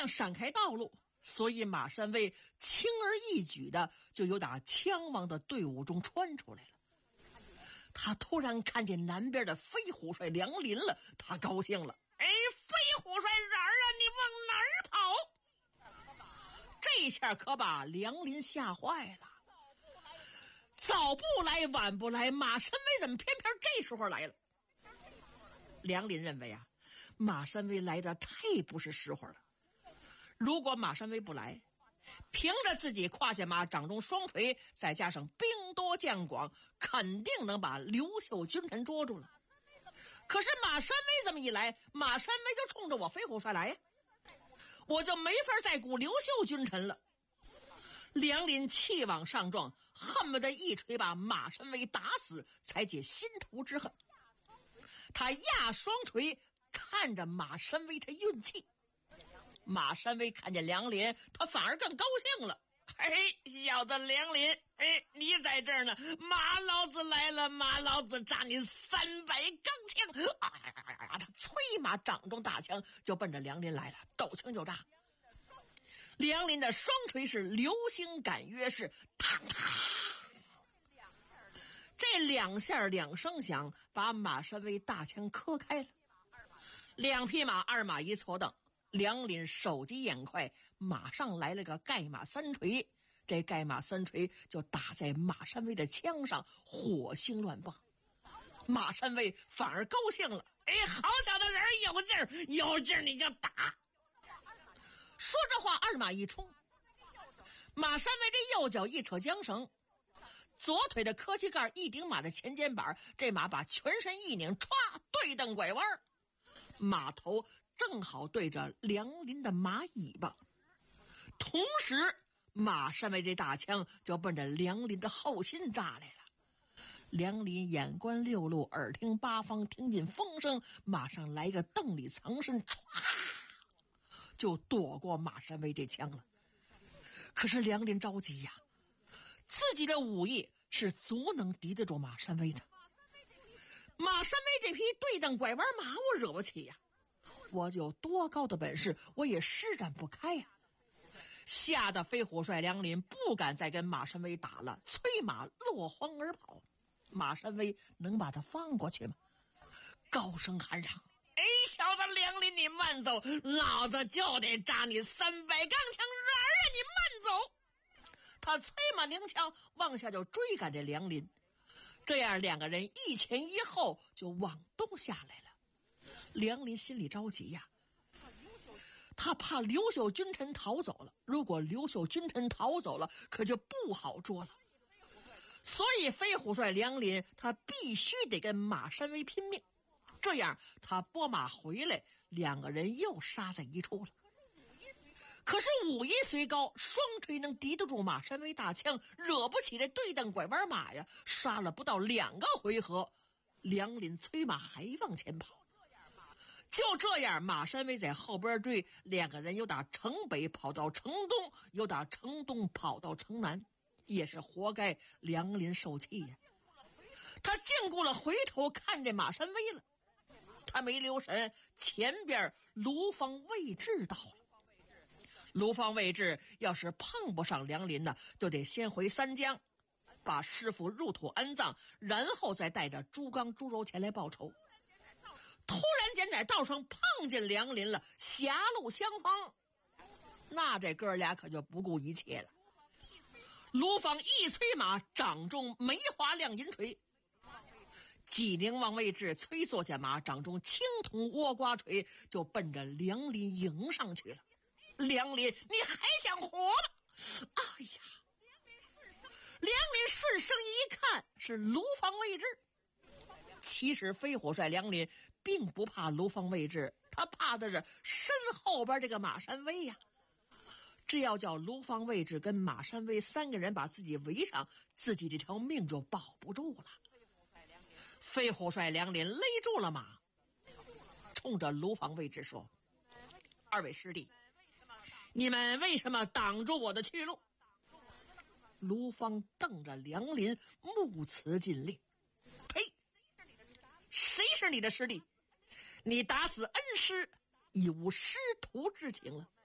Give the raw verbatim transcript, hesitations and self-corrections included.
样闪开道路，所以马山威轻而易举的就由打枪王的队伍中穿出来了。他突然看见南边的飞虎帅梁林了，他高兴了。哎，飞虎帅人啊，你往哪儿跑？这下可把梁林吓坏了。早不来晚不来，马山威怎么偏偏这时候来了？梁林认为啊，马山威来的太不是时候了。如果马山威不来，凭着自己胯下马掌中双锤，再加上兵多将广，肯定能把刘秀君臣捉住了。可是马山威这么一来，马山威就冲着我飞虎帅来呀，我就没法再顾刘秀君臣了。梁林气往上撞，恨不得一锤把马山威打死，才解心头之恨。他压双锤，看着马山威他运气。马山威看见梁林，他反而更高兴了。嘿，小子梁林，哎，你在这儿呢，马老子来了，马老子扎你三百钢枪！啊呀呀呀！他催马掌中大枪就奔着梁林来了，斗枪就炸。梁林的双锤是流星赶约式，嘡嘡，这两下两声响，把马山威大枪磕开了。两匹马二马一错蹬，梁林手疾眼快，马上来了个盖马三锤，这盖马三锤就打在马山威的枪上，火星乱蹦。马山威反而高兴了，哎，好小的人，有劲儿，有劲儿你就打。说这话，二马一冲，马山威这右脚一扯缰绳，左腿的磕膝盖一顶马的前肩膀，这马把全身一拧，歘，对蹬拐弯，马头正好对着梁林的马尾巴。同时，马山威这大枪就奔着梁林的后心炸来了。梁林眼观六路，耳听八方，听见风声，马上来个邓里藏身，歘，就躲过马山威这枪了。可是梁林着急呀，自己的武艺是足能敌得住马山威的。马山威这匹对蹬拐弯马我惹不起呀，我有多高的本事我也施展不开呀。吓得飞虎帅梁林不敢再跟马山威打了，催马落荒而跑。马山威能把他放过去吗？高声喊嚷，哎，小子梁林，你慢走，老子就得扎你三百钢枪，然而你慢走。他催马拧枪往下就追赶这梁林，这样两个人一前一后就往东下来了。梁林心里着急呀，他怕刘秀君臣逃走了，如果刘秀君臣逃走了，可就不好捉了。所以飞虎帅梁林他必须得跟马山威拼命，这样他拨马回来，两个人又杀在一处了。可是武艺虽高，双锤能敌得住马山威大枪，惹不起这对蹬拐弯马呀。杀了不到两个回合，梁林催马还往前跑。就这样，马山威在后边追，两个人又打城北跑到城东，又打城东跑到城南，也是活该梁林受气呀。他禁锢了回头看这马山威了，他没留神，前边卢方魏志到了。卢方魏志要是碰不上梁林呢，就得先回三江，把师傅入土安葬，然后再带着朱刚、朱柔前来报仇。突然间在道上碰见梁林了，狭路相逢，那这哥俩可就不顾一切了。卢方一催马，掌中梅花亮银锤，济宁王魏志催坐下马，掌中青铜倭瓜锤就奔着梁林迎上去了。梁林，你还想活吗？哎呀！梁林顺声一看，是卢方魏志。其实飞虎帅梁林并不怕卢方魏志，他怕的是身后边这个马山威呀。这要叫卢方魏志跟马山威三个人把自己围上，自己这条命就保不住了。飞虎帅梁林勒住了马，冲着卢方魏志说，二位师弟，你们为什么挡住我的去路？卢方瞪着梁林，目眦尽裂。呸！谁是你的师弟？你打死恩师，已无师徒之情了。